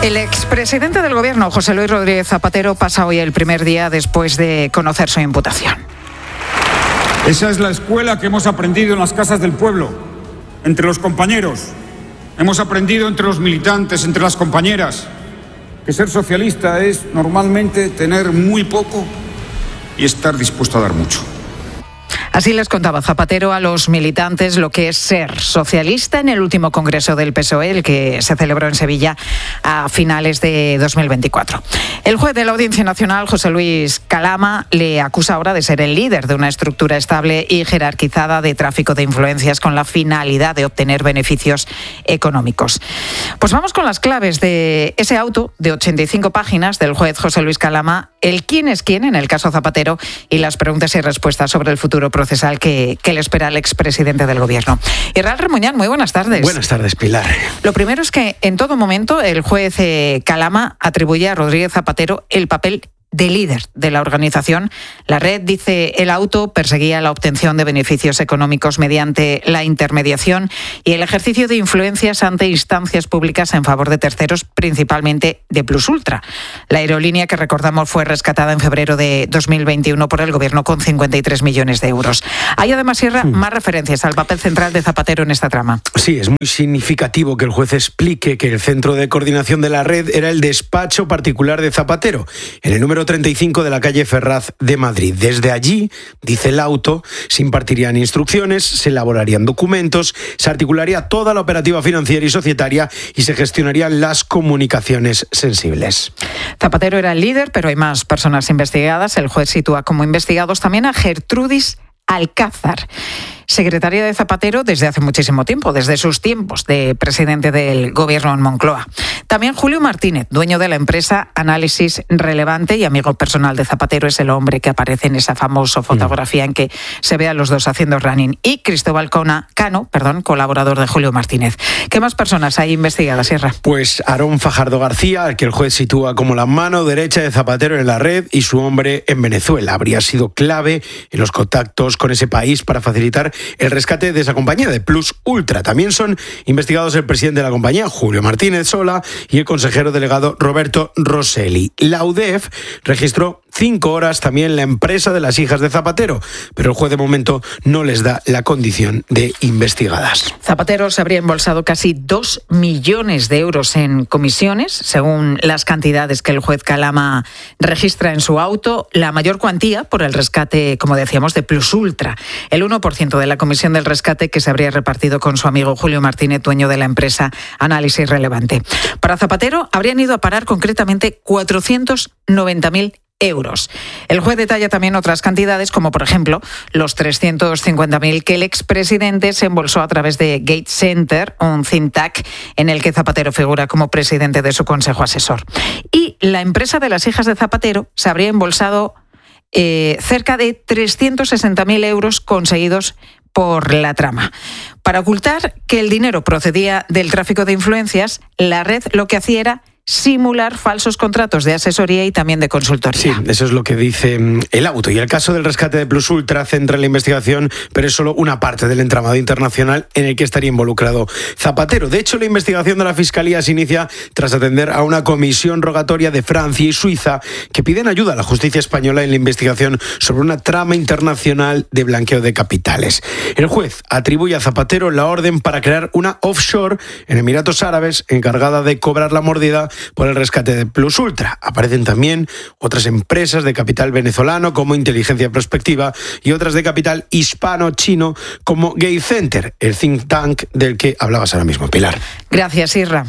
El expresidente del Gobierno, José Luis Rodríguez Zapatero, pasa hoy el primer día después de conocer su imputación. Esa es la escuela que hemos aprendido en las casas del pueblo, entre los compañeros. Hemos aprendido entre los militantes, entre las compañeras, que ser socialista es normalmente tener muy poco y estar dispuesto a dar mucho. Así les contaba Zapatero a los militantes lo que es ser socialista en el último congreso del PSOE, el que se celebró en Sevilla a finales de 2024. El juez de la Audiencia Nacional, José Luis Calama, le acusa ahora de ser el líder de una estructura estable y jerarquizada de tráfico de influencias con la finalidad de obtener beneficios económicos. Pues vamos con las claves de ese auto de 85 páginas del juez José Luis Calama, el quién es quién en el caso Zapatero y las preguntas y respuestas sobre el futuro procesal que le espera al expresidente del Gobierno. Israel Remuñán, muy buenas tardes. Buenas tardes, Pilar. Lo primero es que en todo momento el juez Calama atribuye a Rodríguez Zapatero el papel de líder de la organización. La red, dice el auto, perseguía la obtención de beneficios económicos mediante la intermediación y el ejercicio de influencias ante instancias públicas en favor de terceros, principalmente de Plus Ultra. La aerolínea que recordamos fue rescatada en febrero de 2021 por el Gobierno con 53 millones de euros. Hay además, Sierra, más referencias al papel central de Zapatero en esta trama. Sí, es muy significativo que el juez explique que el centro de coordinación de la red era el despacho particular de Zapatero, en el número 35 de la calle Ferraz de Madrid. Desde allí, dice el auto, se impartirían instrucciones, se elaborarían documentos, se articularía toda la operativa financiera y societaria y se gestionarían las comunicaciones sensibles. Zapatero era el líder, pero hay más personas investigadas. El juez sitúa como investigados también a Gertrudis Alcázar, secretaria de Zapatero desde hace muchísimo tiempo, desde sus tiempos de presidente del Gobierno en Moncloa. También Julio Martínez, dueño de la empresa Análisis Relevante y amigo personal de Zapatero, es el hombre que aparece en esa famosa fotografía en que se ve a los dos haciendo running. Y Cristóbal Cano, colaborador de Julio Martínez. ¿Qué más personas hay investigadas, Sierra? Pues Aarón Fajardo García, al que el juez sitúa como la mano derecha de Zapatero en la red, y su hombre en Venezuela. Habría sido clave en los contactos con ese país para facilitar el rescate de esa compañía, de Plus Ultra. También son investigados el presidente de la compañía, Julio Martínez Sola, y el consejero delegado Roberto Rosselli. La UDEF registró 5 horas también la empresa de las hijas de Zapatero, pero el juez de momento no les da la condición de investigadas. Zapatero se habría embolsado casi 2 millones de euros en comisiones, según las cantidades que el juez Calama registra en su auto, la mayor cuantía por el rescate, como decíamos, de Plus Ultra, el 1% de la comisión del rescate que se habría repartido con su amigo Julio Martínez, dueño de la empresa Análisis Relevante. Para Zapatero habrían ido a parar concretamente 490.000 euros. El juez detalla también otras cantidades, como por ejemplo los 350.000 que el expresidente se embolsó a través de Gate Center, un think tank en el que Zapatero figura como presidente de su consejo asesor. Y la empresa de las hijas de Zapatero se habría embolsado cerca de 360.000 euros conseguidos por la trama. Para ocultar que el dinero procedía del tráfico de influencias, la red lo que hacía era simular falsos contratos de asesoría y también de consultoría. Sí, eso es lo que dice el auto. Y el caso del rescate de Plus Ultra centra la investigación, pero es solo una parte del entramado internacional en el que estaría involucrado Zapatero. De hecho, la investigación de la Fiscalía se inicia tras atender a una comisión rogatoria de Francia y Suiza que piden ayuda a la justicia española en la investigación sobre una trama internacional de blanqueo de capitales. El juez atribuye a Zapatero la orden para crear una offshore en Emiratos Árabes encargada de cobrar la mordida por el rescate de Plus Ultra. Aparecen también otras empresas de capital venezolano como Inteligencia Prospectiva y otras de capital hispano-chino como Gate Center, el think tank del que hablabas ahora mismo, Pilar. Gracias, Isra.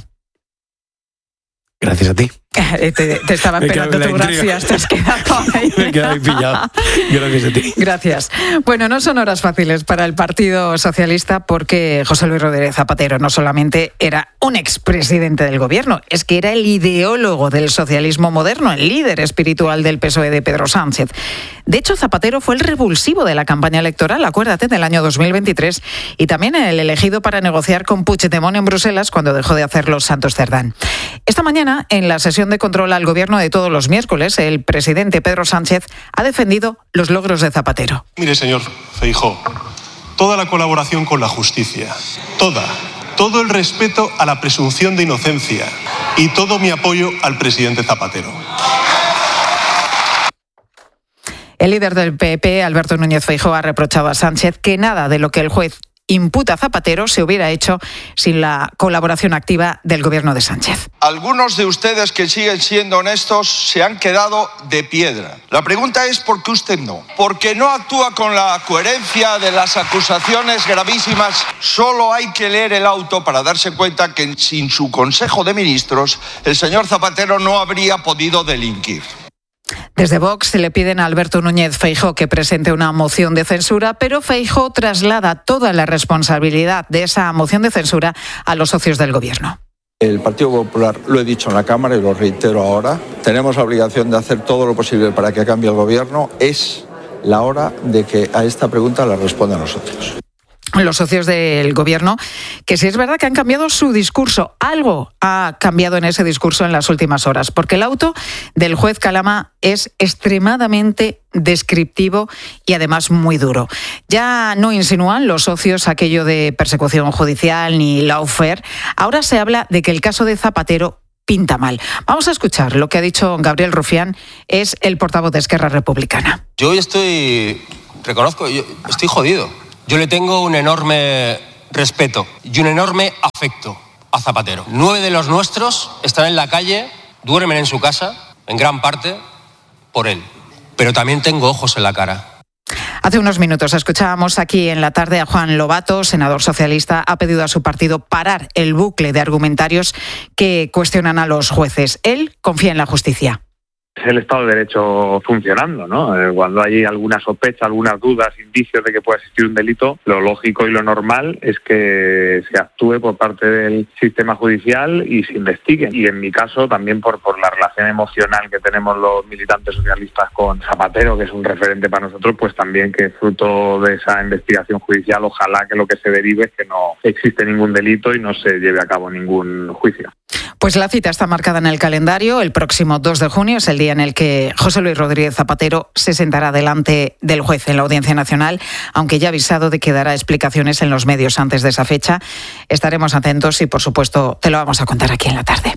Gracias a ti. Te estaba esperando tu gracias, te has quedado ahí. Me he quedado ahí pillado. Gracias a ti. Gracias. Bueno, no son horas fáciles para el Partido Socialista porque José Luis Rodríguez Zapatero no solamente era un expresidente del Gobierno, es que era el ideólogo del socialismo moderno, el líder espiritual del PSOE de Pedro Sánchez. De hecho, Zapatero fue el revulsivo de la campaña electoral, acuérdate, del año 2023, y también el elegido para negociar con Puigdemont en Bruselas cuando dejó de hacerlo Santos Cerdán. Esta mañana, en la sesión de control al Gobierno de todos los miércoles, el presidente Pedro Sánchez ha defendido los logros de Zapatero. Mire, señor Feijóo, toda la colaboración con la justicia, todo el respeto a la presunción de inocencia, y todo mi apoyo al presidente Zapatero. El líder del PP, Alberto Núñez Feijóo, ha reprochado a Sánchez que nada de lo que el juez imputa a Zapatero se hubiera hecho sin la colaboración activa del gobierno de Sánchez. Algunos de ustedes que siguen siendo honestos se han quedado de piedra. La pregunta es ¿por qué usted no? Porque no actúa con la coherencia de las acusaciones gravísimas. Solo hay que leer el auto para darse cuenta que sin su Consejo de Ministros el señor Zapatero no habría podido delinquir. Desde Vox le piden a Alberto Núñez Feijóo que presente una moción de censura, pero Feijóo traslada toda la responsabilidad de esa moción de censura a los socios del gobierno. El Partido Popular, lo he dicho en la Cámara y lo reitero ahora, tenemos la obligación de hacer todo lo posible para que cambie el gobierno. Es la hora de que a esta pregunta la respondan nosotros. Los socios del gobierno, que sí es verdad que han cambiado su discurso. Algo ha cambiado en ese discurso en las últimas horas, porque el auto del juez Calama es extremadamente descriptivo y además muy duro. Ya no insinúan los socios aquello de persecución judicial ni lawfare. Ahora se habla de que el caso de Zapatero pinta mal. Vamos a escuchar lo que ha dicho Gabriel Rufián, es el portavoz de Esquerra Republicana. Yo hoy estoy jodido. Yo le tengo un enorme respeto y un enorme afecto a Zapatero. 9 de los nuestros están en la calle, duermen en su casa, en gran parte por él. Pero también tengo ojos en la cara. Hace unos minutos escuchábamos aquí en la tarde a Juan Lobato, senador socialista, ha pedido a su partido parar el bucle de argumentarios que cuestionan a los jueces. Él confía en la justicia. Es el Estado de Derecho funcionando, ¿no? Cuando hay alguna sospecha, algunas dudas, indicios de que pueda existir un delito, lo lógico y lo normal es que se actúe por parte del sistema judicial y se investigue. Y en mi caso también por la relación emocional que tenemos los militantes socialistas con Zapatero, que es un referente para nosotros, pues también que fruto de esa investigación judicial, ojalá que lo que se derive es que no existe ningún delito y no se lleve a cabo ningún juicio. Pues la cita está marcada en el calendario. El próximo 2 de junio es el día en el que José Luis Rodríguez Zapatero se sentará delante del juez en la Audiencia Nacional, aunque ya ha avisado de que dará explicaciones en los medios antes de esa fecha. Estaremos atentos y, por supuesto, te lo vamos a contar aquí en la tarde.